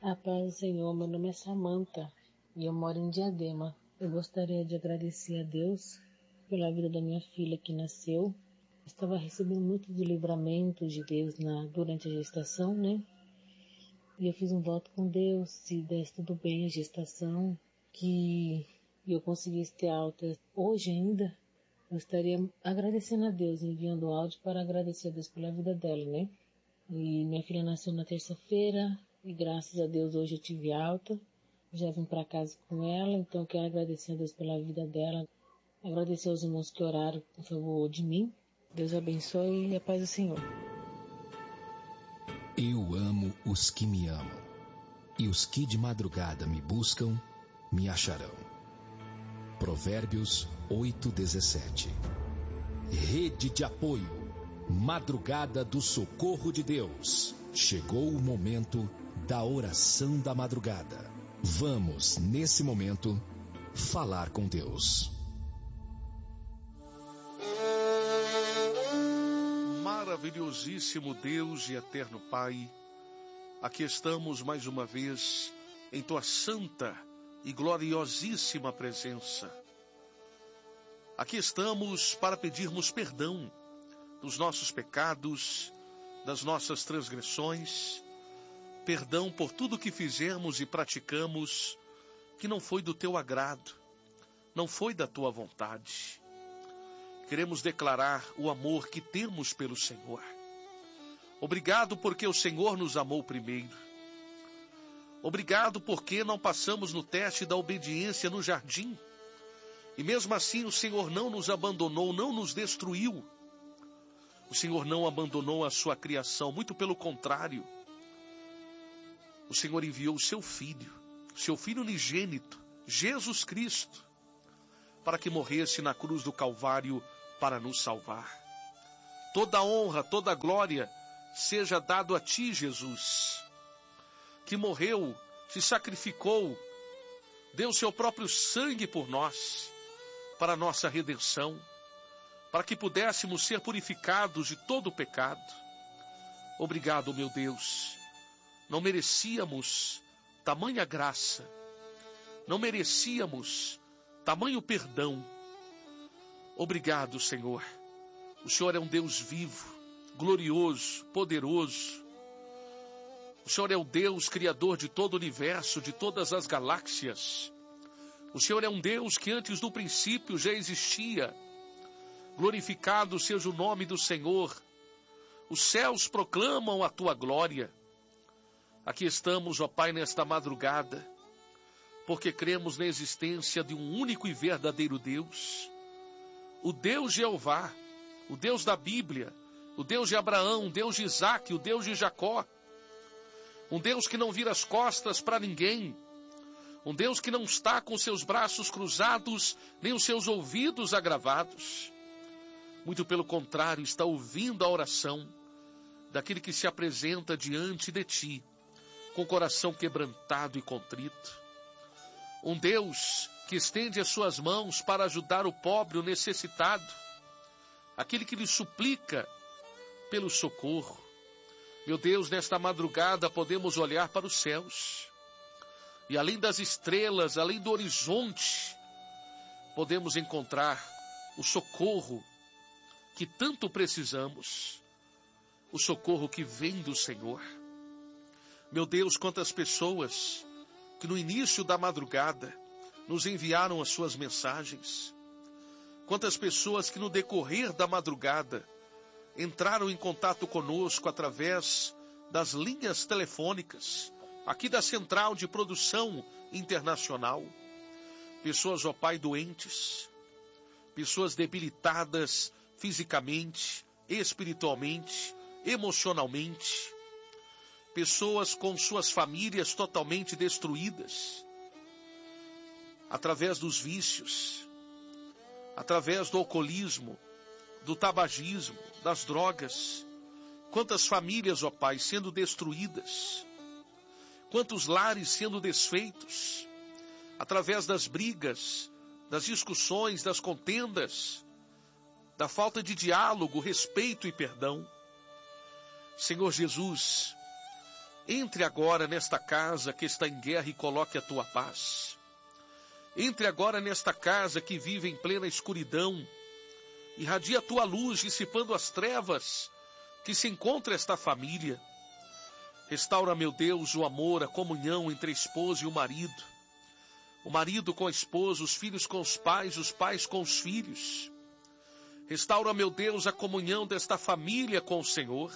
A paz do Senhor, meu nome é Samanta e eu moro em Diadema. Eu gostaria de agradecer a Deus pela vida da minha filha que nasceu. Estava recebendo muito de livramento de Deus durante a gestação, né? E eu fiz um voto com Deus, se desse tudo bem a gestação, que eu conseguisse ter alta hoje ainda, eu estaria agradecendo a Deus, enviando áudio para agradecer a Deus pela vida dela, né? E minha filha nasceu na terça-feira e graças a Deus hoje eu tive alta. Já vim para casa com ela, então eu quero agradecer a Deus pela vida dela. Agradecer aos irmãos que oraram em favor de mim. Deus abençoe e a paz do Senhor. Eu amo os que me amam, e os que de madrugada me buscam, me acharão. Provérbios 8:17. Rede de apoio. Madrugada do Socorro de Deus. Chegou o momento da oração da madrugada. Vamos, nesse momento, falar com Deus. Maravilhosíssimo Deus e eterno Pai, aqui estamos mais uma vez em Tua santa e gloriosíssima presença. Aqui estamos para pedirmos perdão dos nossos pecados, das nossas transgressões, perdão por tudo que fizemos e praticamos que não foi do Teu agrado, não foi da Tua vontade. Queremos declarar o amor que temos pelo Senhor. Obrigado porque o Senhor nos amou primeiro. Obrigado porque não passamos no teste da obediência no jardim. E mesmo assim o Senhor não nos abandonou, não nos destruiu. O Senhor não abandonou a sua criação, muito pelo contrário. O Senhor enviou o seu Filho unigênito, Jesus Cristo, para que morresse na cruz do Calvário para nos salvar. Toda honra, toda glória seja dado a Ti, Jesus, que morreu, se sacrificou, deu seu próprio sangue por nós, para a nossa redenção, para que pudéssemos ser purificados de todo o pecado. Obrigado, meu Deus. Não merecíamos tamanha graça, não merecíamos tamanho perdão. Obrigado, Senhor. O Senhor é um Deus vivo, glorioso, poderoso. O Senhor é o Deus criador de todo o universo, de todas as galáxias. O Senhor é um Deus que antes do princípio já existia. Glorificado seja o nome do Senhor. Os céus proclamam a Tua glória. Aqui estamos, ó Pai, nesta madrugada, porque cremos na existência de um único e verdadeiro Deus. O Deus Jeová, o Deus da Bíblia, o Deus de Abraão, o Deus de Isaque, o Deus de Jacó. Um Deus que não vira as costas para ninguém. Um Deus que não está com seus braços cruzados, nem os seus ouvidos agravados. Muito pelo contrário, está ouvindo a oração daquele que se apresenta diante de Ti, com o coração quebrantado e contrito. Um Deus que estende as suas mãos para ajudar o pobre, o necessitado, aquele que lhe suplica pelo socorro. Meu Deus, nesta madrugada podemos olhar para os céus, e além das estrelas, além do horizonte, podemos encontrar o socorro que tanto precisamos, o socorro que vem do Senhor. Meu Deus, quantas pessoas que no início da madrugada nos enviaram as suas mensagens, quantas pessoas que no decorrer da madrugada entraram em contato conosco através das linhas telefônicas, aqui da Central de Produção Internacional. Pessoas, ó Pai, doentes, pessoas debilitadas fisicamente, espiritualmente, emocionalmente, pessoas com suas famílias totalmente destruídas, através dos vícios, através do alcoolismo, do tabagismo, das drogas. Quantas famílias, ó Pai, sendo destruídas, quantos lares sendo desfeitos, através das brigas, das discussões, das contendas, da falta de diálogo, respeito e perdão. Senhor Jesus, Entre agora nesta casa que está em guerra e coloque a tua paz. Entre agora nesta casa que vive em plena escuridão. Irradia a tua luz, dissipando as trevas que se encontra esta família. Restaura, meu Deus, o amor, a comunhão entre a esposa e o marido com a esposa, os filhos com os pais com os filhos. Restaura, meu Deus, a comunhão desta família com o Senhor.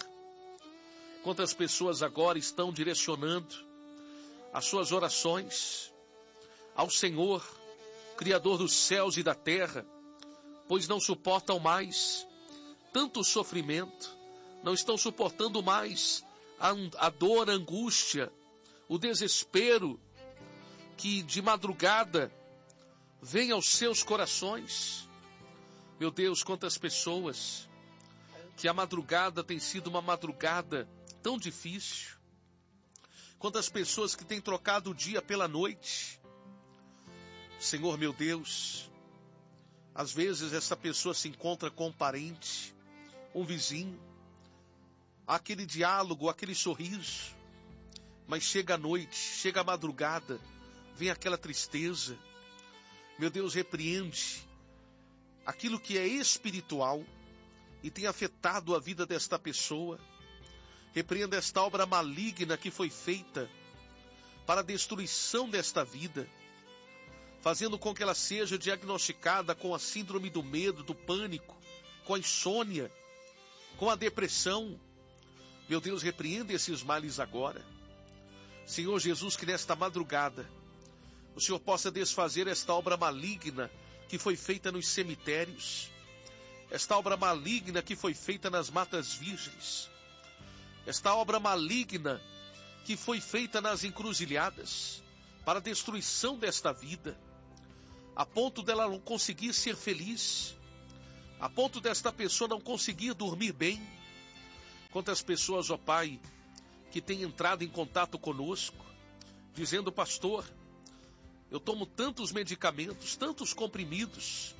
Quantas pessoas agora estão direcionando as suas orações ao Senhor, Criador dos céus e da terra, pois não suportam mais tanto sofrimento, não estão suportando mais a dor, a angústia, o desespero que de madrugada vem aos seus corações. Meu Deus, quantas pessoas que a madrugada tem sido uma madrugada tão difícil. Quantas pessoas que têm trocado o dia pela noite. Senhor, meu Deus, às vezes essa pessoa se encontra com um parente, um vizinho, aquele diálogo, aquele sorriso, mas chega a noite, chega a madrugada, vem aquela tristeza. Meu Deus, repreende aquilo que é espiritual e tem afetado a vida desta pessoa. Repreenda esta obra maligna que foi feita para a destruição desta vida, fazendo com que ela seja diagnosticada com a síndrome do medo, do pânico, com a insônia, com a depressão. Meu Deus, repreenda esses males agora. Senhor Jesus, que nesta madrugada o Senhor possa desfazer esta obra maligna que foi feita nos cemitérios, esta obra maligna que foi feita nas matas virgens, esta obra maligna que foi feita nas encruzilhadas, para a destruição desta vida, a ponto dela não conseguir ser feliz, a ponto desta pessoa não conseguir dormir bem. Quantas pessoas, ó Pai, que têm entrado em contato conosco, dizendo: pastor, eu tomo tantos medicamentos, tantos comprimidos,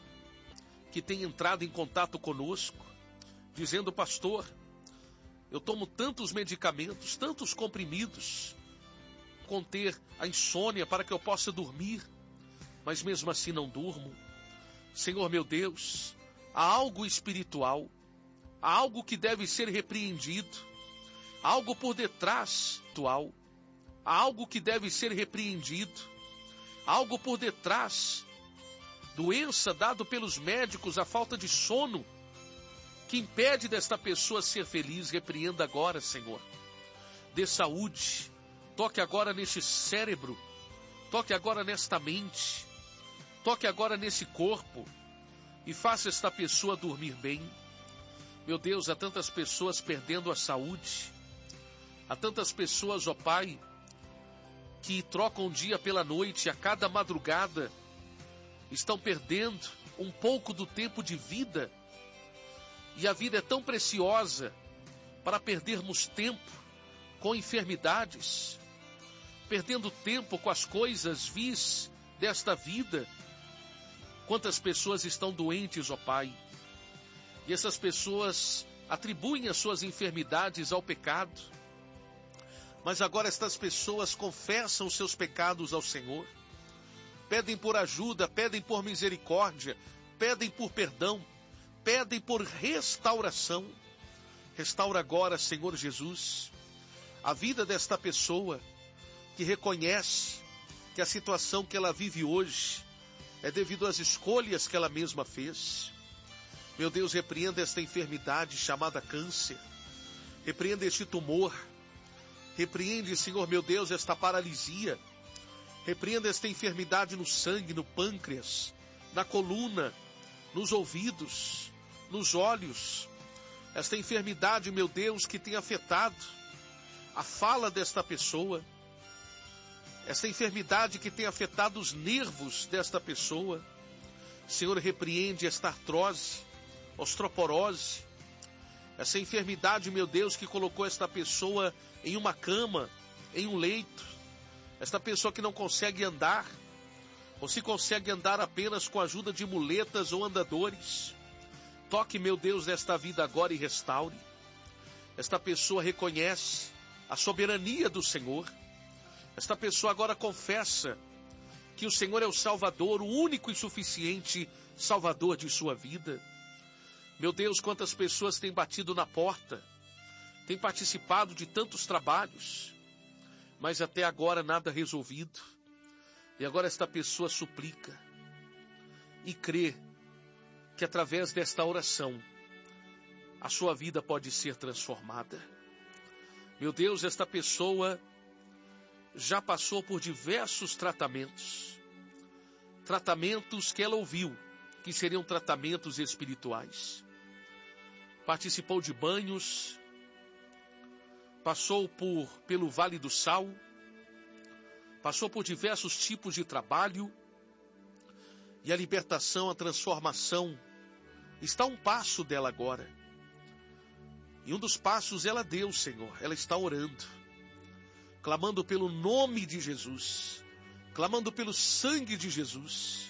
que têm entrado em contato conosco, dizendo: pastor, eu tomo tantos medicamentos, tantos comprimidos, conter a insônia para que eu possa dormir, mas mesmo assim não durmo. Senhor meu Deus, há algo espiritual, há algo que deve ser repreendido, há algo por detrás atual, há algo que deve ser repreendido, há algo por detrás, doença dado pelos médicos, a falta de sono, que impede desta pessoa ser feliz. Repreenda agora, Senhor. Dê saúde, toque agora neste cérebro, toque agora nesta mente, toque agora nesse corpo e faça esta pessoa dormir bem. Meu Deus, há tantas pessoas perdendo a saúde, há tantas pessoas, ó Pai, que trocam o dia pela noite, a cada madrugada estão perdendo um pouco do tempo de vida, e a vida é tão preciosa para perdermos tempo com enfermidades, perdendo tempo com as coisas vis desta vida. Quantas pessoas estão doentes, ó Pai, e essas pessoas atribuem as suas enfermidades ao pecado, mas agora estas pessoas confessam os seus pecados ao Senhor, pedem por ajuda, pedem por misericórdia, pedem por perdão, pedem por restauração. Restaura agora, Senhor Jesus, a vida desta pessoa que reconhece que a situação que ela vive hoje é devido às escolhas que ela mesma fez. Meu Deus, repreenda esta enfermidade chamada câncer, repreenda este tumor, repreende, Senhor meu Deus, esta paralisia, repreenda esta enfermidade no sangue, no pâncreas, na coluna, nos ouvidos, nos olhos, esta enfermidade, meu Deus, que tem afetado a fala desta pessoa, esta enfermidade que tem afetado os nervos desta pessoa. Senhor, repreende esta artrose, osteoporose, essa enfermidade, meu Deus, que colocou esta pessoa em uma cama, em um leito, esta pessoa que não consegue andar, ou se consegue andar apenas com a ajuda de muletas ou andadores. Toque, meu Deus, nesta vida agora e restaure. Esta pessoa reconhece a soberania do Senhor. Esta pessoa agora confessa que o Senhor é o Salvador, o único e suficiente Salvador de sua vida. Meu Deus, quantas pessoas têm batido na porta, têm participado de tantos trabalhos, mas até agora nada resolvido. E agora esta pessoa suplica e crê que através desta oração a sua vida pode ser transformada. Meu Deus, esta pessoa já passou por diversos tratamentos que ela ouviu que seriam tratamentos espirituais. Participou de banhos, passou pelo Vale do Sal, passou por diversos tipos de trabalho, e a libertação, a transformação está a um passo dela agora. E um dos passos ela deu, Senhor. Ela está orando, clamando pelo nome de Jesus, clamando pelo sangue de Jesus,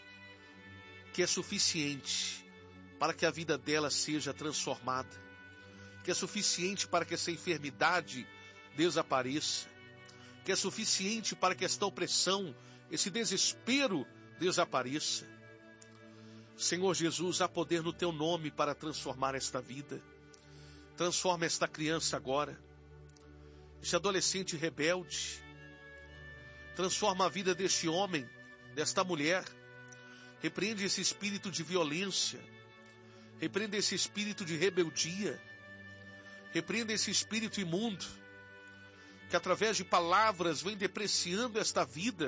que é suficiente para que a vida dela seja transformada, que é suficiente para que essa enfermidade desapareça, que é suficiente para que esta opressão, esse desespero desapareça. Senhor Jesus, há poder no teu nome para transformar esta vida. Transforma esta criança agora, este adolescente rebelde. Transforma a vida deste homem, desta mulher. Repreende esse espírito de violência. Repreende esse espírito de rebeldia. Repreende esse espírito imundo, que através de palavras vem depreciando esta vida,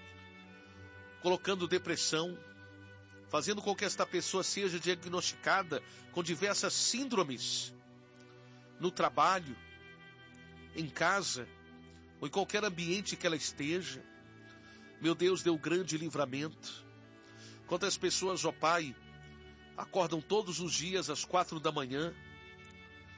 colocando depressão, fazendo com que esta pessoa seja diagnosticada com diversas síndromes, no trabalho, em casa, ou em qualquer ambiente que ela esteja. Meu Deus, dê o grande livramento. Quantas pessoas, ó Pai, acordam todos os dias às 4 da manhã,